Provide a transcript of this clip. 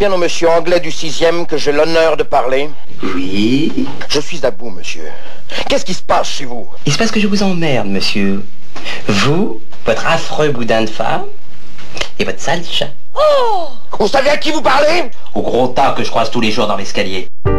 bien au monsieur anglais du 6e que j'ai l'honneur de parler? Oui. Je suis à bout, monsieur. Qu'est-ce qui se passe chez vous? Il se passe que je vous emmerde, monsieur. Vous, votre affreux boudin de femme, et votre sale chat. Oh! Vous savez à qui vous parlez? Au gros tas que je croise tous les jours dans l'escalier.